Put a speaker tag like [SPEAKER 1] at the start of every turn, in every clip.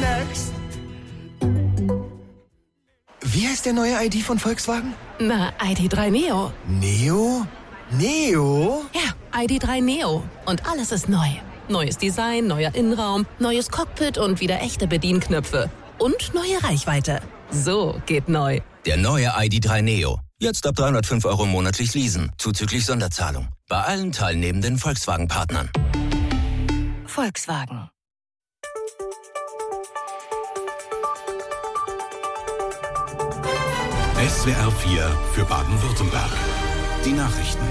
[SPEAKER 1] next. Wie heißt der neue ID von Volkswagen?
[SPEAKER 2] Na, ID.3 Neo.
[SPEAKER 1] Neo? Neo?
[SPEAKER 2] Ja, ID.3 Neo. Und alles ist neu. Neues Design, neuer Innenraum, neues Cockpit und wieder echte Bedienknöpfe. Und neue Reichweite. So geht neu.
[SPEAKER 3] Der neue ID.3 Neo. Jetzt ab 305 € monatlich leasen, zuzüglich Sonderzahlung. Bei allen teilnehmenden Volkswagen-Partnern.
[SPEAKER 2] Volkswagen.
[SPEAKER 4] SWR 4 für Baden-Württemberg. Die Nachrichten.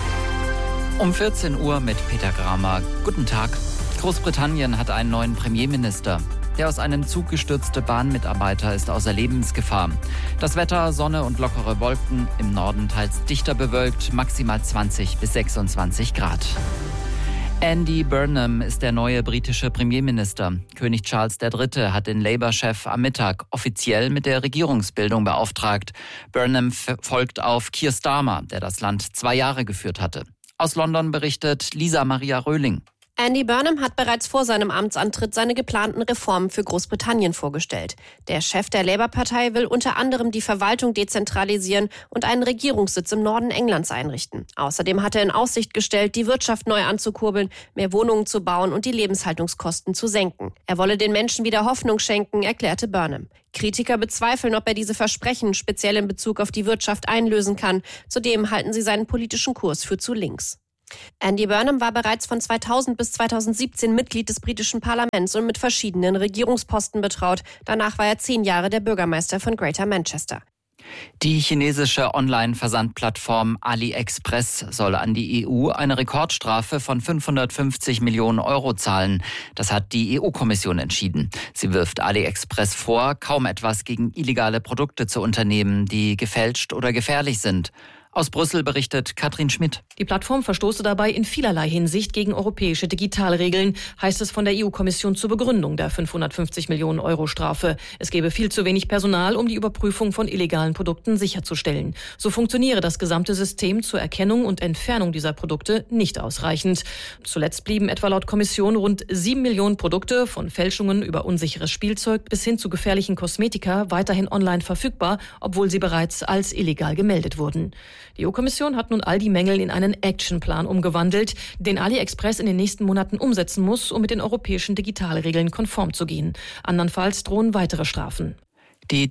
[SPEAKER 5] Um 14 Uhr mit Peter Gramer. Guten Tag. Großbritannien hat einen neuen Premierminister. Der aus einem Zug gestürzte Bahnmitarbeiter ist außer Lebensgefahr. Das Wetter, Sonne und lockere Wolken, im Norden teils dichter bewölkt, maximal 20 bis 26 Grad. Andy Burnham ist der neue britische Premierminister. König Charles III. Hat den Labour-Chef am Mittag offiziell mit der Regierungsbildung beauftragt. Burnham folgt auf Keir Starmer, der das Land 2 Jahre geführt hatte. Aus London berichtet Lisa Maria Röhling.
[SPEAKER 6] Andy Burnham hat bereits vor seinem Amtsantritt seine geplanten Reformen für Großbritannien vorgestellt. Der Chef der Labour-Partei will unter anderem die Verwaltung dezentralisieren und einen Regierungssitz im Norden Englands einrichten. Außerdem hat er in Aussicht gestellt, die Wirtschaft neu anzukurbeln, mehr Wohnungen zu bauen und die Lebenshaltungskosten zu senken. Er wolle den Menschen wieder Hoffnung schenken, erklärte Burnham. Kritiker bezweifeln, ob er diese Versprechen speziell in Bezug auf die Wirtschaft einlösen kann. Zudem halten sie seinen politischen Kurs für zu links. Andy Burnham war bereits von 2000 bis 2017 Mitglied des britischen Parlaments und mit verschiedenen Regierungsposten betraut. Danach war er 10 Jahre der Bürgermeister von Greater Manchester.
[SPEAKER 5] Die chinesische Online-Versandplattform AliExpress soll an die EU eine Rekordstrafe von 550 Millionen € zahlen. Das hat die EU-Kommission entschieden. Sie wirft AliExpress vor, kaum etwas gegen illegale Produkte zu unternehmen, die gefälscht oder gefährlich sind. Aus Brüssel berichtet Katrin Schmidt.
[SPEAKER 7] Die Plattform verstoße dabei in vielerlei Hinsicht gegen europäische Digitalregeln, heißt es von der EU-Kommission zur Begründung der 550 Millionen € Strafe. Es gebe viel zu wenig Personal, um die Überprüfung von illegalen Produkten sicherzustellen. So funktioniere das gesamte System zur Erkennung und Entfernung dieser Produkte nicht ausreichend. Zuletzt blieben etwa laut Kommission rund 7 Millionen Produkte, von Fälschungen über unsicheres Spielzeug bis hin zu gefährlichen Kosmetika, weiterhin online verfügbar, obwohl sie bereits als illegal gemeldet wurden. Die EU-Kommission hat nun all die Mängel in einen Actionplan umgewandelt, den AliExpress in den nächsten Monaten umsetzen muss, um mit den europäischen Digitalregeln konform zu gehen. Andernfalls drohen weitere Strafen.
[SPEAKER 5] Die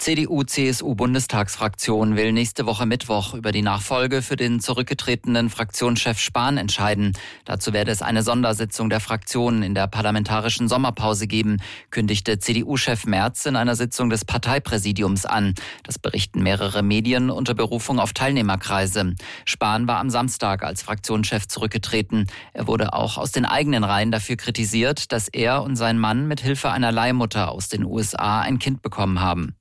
[SPEAKER 5] CDU-CSU-Bundestagsfraktion will nächste Woche Mittwoch über die Nachfolge für den zurückgetretenen Fraktionschef Spahn entscheiden. Dazu werde es eine Sondersitzung der Fraktion in der parlamentarischen Sommerpause geben, kündigte CDU-Chef Merz in einer Sitzung des Parteipräsidiums an. Das berichten mehrere Medien unter Berufung auf Teilnehmerkreise. Spahn war am Samstag als Fraktionschef zurückgetreten. Er wurde auch aus den eigenen Reihen dafür kritisiert, dass er und sein Mann mit Hilfe einer Leihmutter aus den USA ein Kind bekommen haben.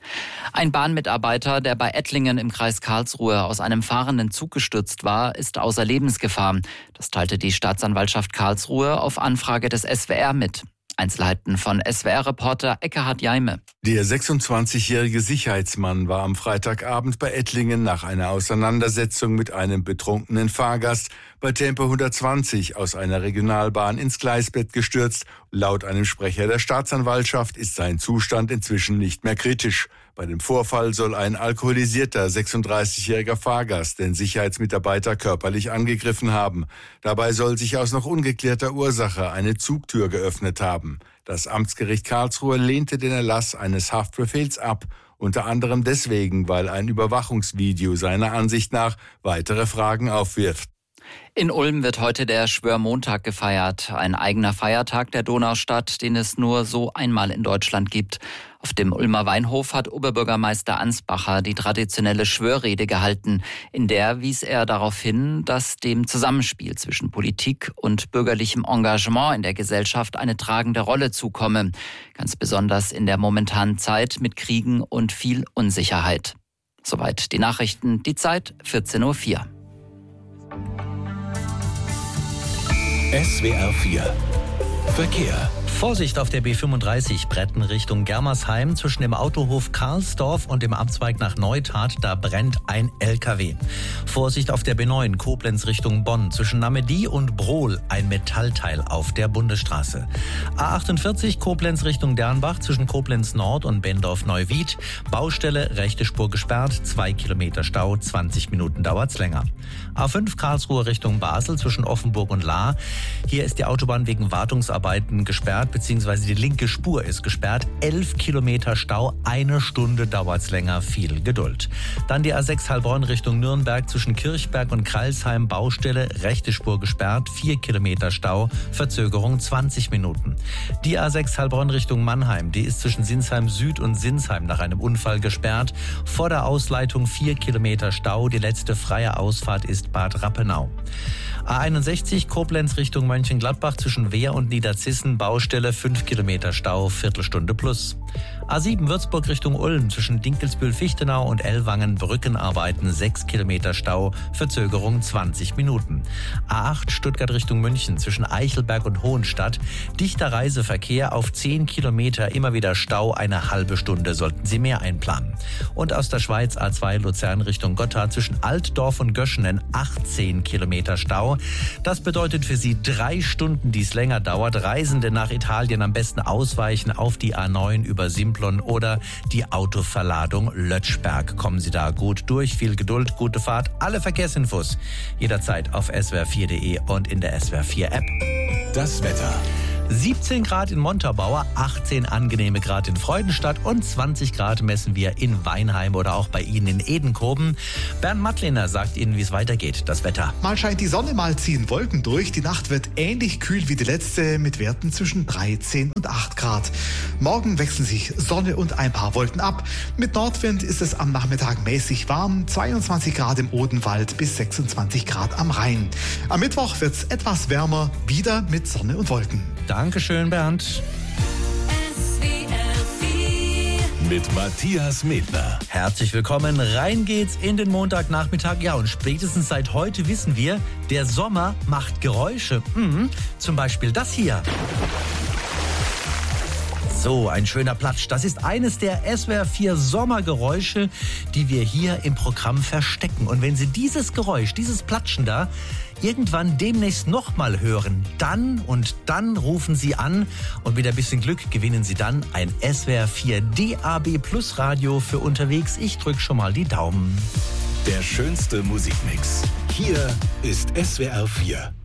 [SPEAKER 5] Ein Bahnmitarbeiter, der bei Ettlingen im Kreis Karlsruhe aus einem fahrenden Zug gestürzt war, ist außer Lebensgefahr. Das teilte die Staatsanwaltschaft Karlsruhe auf Anfrage des SWR mit. Einzelheiten von SWR-Reporter Ekkehard Jaime.
[SPEAKER 8] Der 26-jährige Sicherheitsmann war am Freitagabend bei Ettlingen nach einer Auseinandersetzung mit einem betrunkenen Fahrgast bei Tempo 120 aus einer Regionalbahn ins Gleisbett gestürzt. Laut einem Sprecher der Staatsanwaltschaft ist sein Zustand inzwischen nicht mehr kritisch. Bei dem Vorfall soll ein alkoholisierter 36-jähriger Fahrgast den Sicherheitsmitarbeiter körperlich angegriffen haben. Dabei soll sich aus noch ungeklärter Ursache eine Zugtür geöffnet haben. Das Amtsgericht Karlsruhe lehnte den Erlass eines Haftbefehls ab, unter anderem deswegen, weil ein Überwachungsvideo seiner Ansicht nach weitere Fragen aufwirft.
[SPEAKER 5] In Ulm wird heute der Schwörmontag gefeiert, ein eigener Feiertag der Donaustadt, den es nur so einmal in Deutschland gibt. Auf dem Ulmer Weinhof hat Oberbürgermeister Ansbacher die traditionelle Schwörrede gehalten. In der wies er darauf hin, dass dem Zusammenspiel zwischen Politik und bürgerlichem Engagement in der Gesellschaft eine tragende Rolle zukomme. Ganz besonders in der momentanen Zeit mit Kriegen und viel Unsicherheit. Soweit die Nachrichten, die Zeit 14:04 Uhr.
[SPEAKER 4] SWR 4 Verkehr.
[SPEAKER 9] Vorsicht auf der B35 Bretten Richtung Germersheim zwischen dem Autohof Karlsdorf und dem Abzweig nach Neustadt, da brennt ein LKW. Vorsicht auf der B9 Koblenz Richtung Bonn zwischen Namedy und Brohl, ein Metallteil auf der Bundesstraße. A48 Koblenz Richtung Dernbach zwischen Koblenz Nord und Bendorf-Neuwied, Baustelle, rechte Spur gesperrt, 2 Kilometer Stau, 20 Minuten dauert's länger. A5 Karlsruhe Richtung Basel zwischen Offenburg und Lahr, hier ist die Autobahn wegen Wartungsarbeiten gesperrt, beziehungsweise die linke Spur ist gesperrt. 11 Kilometer Stau, 1 Stunde dauert's länger, viel Geduld. Dann die A6 Heilbronn Richtung Nürnberg zwischen Kirchberg und Kreilsheim, Baustelle, rechte Spur gesperrt, 4 Kilometer Stau, Verzögerung 20 Minuten. Die A6 Heilbronn Richtung Mannheim, die ist zwischen Sinsheim Süd und Sinsheim nach einem Unfall gesperrt. Vor der Ausleitung 4 Kilometer Stau, die letzte freie Ausfahrt ist Bad Rappenau. A61 Koblenz Richtung Mönchengladbach zwischen Wehr und Niederzissen, Baustelle, 5 Kilometer Stau, Viertelstunde plus. A7 Würzburg Richtung Ulm zwischen Dinkelsbühl-Fichtenau und Ellwangen, Brückenarbeiten, 6 Kilometer Stau, Verzögerung 20 Minuten. A8 Stuttgart Richtung München zwischen Eichelberg und Hohenstadt, dichter Reiseverkehr auf 10 Kilometer, immer wieder Stau, eine halbe Stunde sollten Sie mehr einplanen. Und aus der Schweiz A2 Luzern Richtung Gotthard zwischen Altdorf und Göschenen, 18 Kilometer Stau. Das bedeutet für Sie 3 Stunden, die es länger dauert. Reisende nach Italien am besten ausweichen auf die A9 über Simplon oder die Autoverladung Lötschberg. Kommen Sie da gut durch, viel Geduld, gute Fahrt. Alle Verkehrsinfos jederzeit auf swr4.de und in der SWR4-App.
[SPEAKER 4] Das Wetter.
[SPEAKER 9] 17 Grad in Montabaur, 18 angenehme Grad in Freudenstadt und 20 Grad messen wir in Weinheim oder auch bei Ihnen in Edenkoben. Bernd Mattliner sagt Ihnen, wie es weitergeht, das Wetter.
[SPEAKER 10] Mal scheint die Sonne, mal ziehen Wolken durch. Die Nacht wird ähnlich kühl wie die letzte mit Werten zwischen 13 und 8 Grad. Morgen wechseln sich Sonne und ein paar Wolken ab. Mit Nordwind ist es am Nachmittag mäßig warm, 22 Grad im Odenwald bis 26 Grad am Rhein. Am Mittwoch wird es etwas wärmer, wieder mit Sonne und Wolken.
[SPEAKER 9] Dankeschön, Bernd.
[SPEAKER 4] Mit Matthias Medler.
[SPEAKER 9] Herzlich willkommen. Rein geht's in den Montagnachmittag. Ja, und spätestens seit heute wissen wir, der Sommer macht Geräusche. Zum Beispiel das hier. So, ein schöner Platsch. Das ist eines der SWR4 Sommergeräusche, die wir hier im Programm verstecken. Und wenn Sie dieses Geräusch, dieses Platschen da, irgendwann demnächst nochmal hören, dann rufen Sie an und mit ein bisschen Glück gewinnen Sie dann ein SWR4 DAB Plus Radio für unterwegs. Ich drücke schon mal die Daumen.
[SPEAKER 4] Der schönste Musikmix. Hier ist SWR4.